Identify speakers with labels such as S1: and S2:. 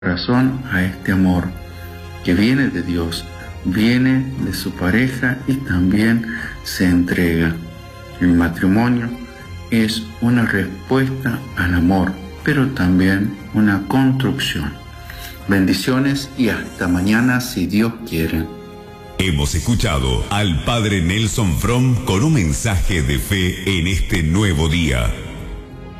S1: razón a este amor que viene de Dios, viene de su pareja y también se entrega. El matrimonio es una respuesta al amor, pero también una construcción. Bendiciones y hasta mañana si Dios quiere.
S2: Hemos escuchado al Padre Nelson Fromm con un mensaje de fe en este nuevo día.